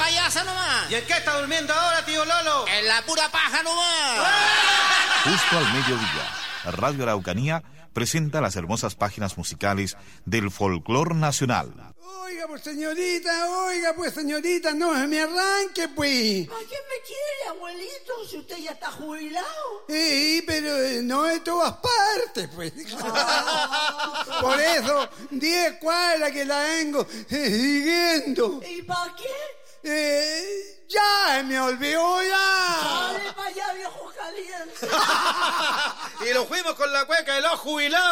payasa nomás. ¿Y en qué está durmiendo ahora, tío Lolo? En la pura paja nomás. Justo al mediodía, Radio Araucanía presenta las hermosas páginas musicales del folclor nacional. Oiga, pues señorita, no se me arranque, pues. ¿A quién me quiere, abuelito, si usted ya está jubilado? Sí, pero no de todas partes, pues. Por eso, 10 cuadras que la vengo siguiendo. ¿Y para qué? Ya, me olvidó ya. Sale para allá, viejo caliente. Y lo fuimos con la cueca de los jubilados.